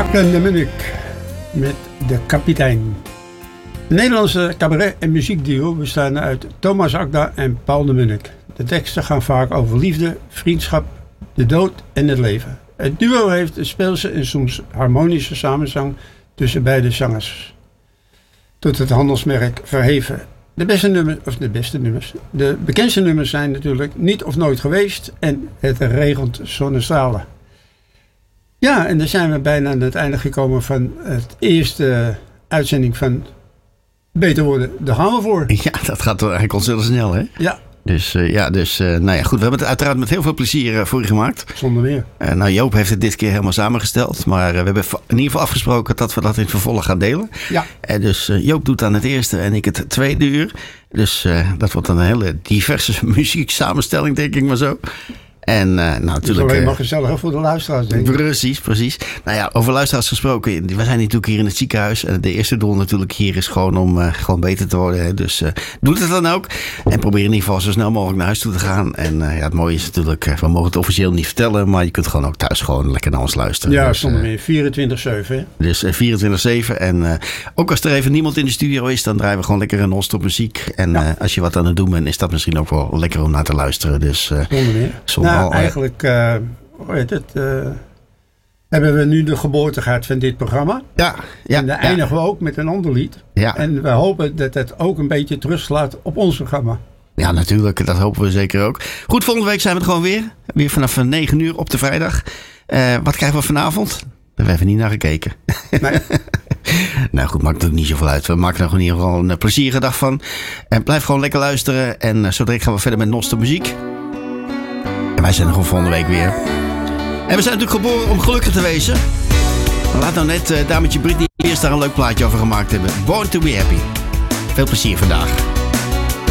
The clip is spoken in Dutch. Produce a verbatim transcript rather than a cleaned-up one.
Jacques de Munnik met De Kapitein. De Nederlandse cabaret- en muziekduo bestaan uit Thomas Akda en Paul de Munnik. De teksten gaan vaak over liefde, vriendschap, de dood en het leven. Het duo heeft een speelse en soms harmonische samenzang tussen beide zangers. Tot het handelsmerk verheven. De beste nummers, of de beste nummers, de bekendste nummers zijn natuurlijk Niet of Nooit Geweest en Het regent zonnestralen. Ja, en dan zijn we bijna aan het einde gekomen van het eerste uitzending van Beter Worden. Daar gaan we voor. Ja, dat gaat wel eigenlijk ontzettend snel, hè? Ja. Dus uh, ja, dus, uh, nou ja, goed. We hebben het uiteraard met heel veel plezier uh, voor je gemaakt. Zonder meer. Uh, nou, Joop heeft het dit keer helemaal samengesteld. Maar uh, we hebben in ieder geval afgesproken dat we dat in het vervolg gaan delen. Ja. En dus uh, Joop doet dan het eerste en ik het tweede uur. Dus uh, dat wordt dan een hele diverse muzieksamenstelling, denk ik maar zo. En uh, nou, natuurlijk. Het is alleen maar gezellig voor de luisteraars, denk ik. Precies, precies. Nou ja, over luisteraars gesproken. We zijn natuurlijk hier in het ziekenhuis. En de eerste doel natuurlijk hier is gewoon om uh, gewoon beter te worden. Hè. Dus uh, doe het dan ook. En probeer in ieder geval zo snel mogelijk naar huis toe te gaan. En uh, ja, het mooie is natuurlijk, uh, we mogen het officieel niet vertellen. Maar je kunt gewoon ook thuis gewoon lekker naar ons luisteren. Ja, dus, zonder uh, meer. vierentwintig zeven. Dus uh, vierentwintig zeven. En uh, ook als er even niemand in de studio is, dan draaien we gewoon lekker een non-stop muziek. En ja. uh, als je wat aan het doen bent, is dat misschien ook wel lekker om naar te luisteren. Dus, uh, zonder meer. Zonder nou, al, eigenlijk uh, hoe heet het, uh, hebben we nu de geboorte gehad van dit programma. Ja, ja. En dan ja. eindigen we ook met een ander lied. Ja. En we hopen dat het ook een beetje terugslaat op ons programma. Ja, natuurlijk. Dat hopen we zeker ook. Goed, volgende week zijn we er gewoon weer. Weer vanaf negen uur op de vrijdag. Uh, wat krijgen we vanavond? Daar hebben we even niet naar gekeken. Nee. Nou goed, maakt natuurlijk niet zoveel uit. We maken er in ieder geval een plezierige dag van. En blijf gewoon lekker luisteren. En uh, zo direct gaan we verder met non-stop muziek. En wij zijn er gewoon volgende week weer. En we zijn natuurlijk geboren om gelukkig te wezen. Laat nou net uh, dametje Britney Spears daar een leuk plaatje over gemaakt hebben. Born to be happy. Veel plezier vandaag.